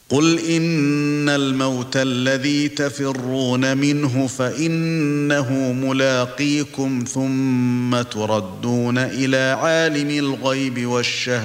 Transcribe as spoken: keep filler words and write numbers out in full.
قُلْ إِنَّ الْمَوْتَ الَّذِي تَفِرُّونَ مِنْهُ فَإِنَّهُ مُلَاقِيكُمْ ثُمَّ تُرَدُّونَ إِلَى عَالِمِ الْغَيْبِ وَالشَّهَادَةِ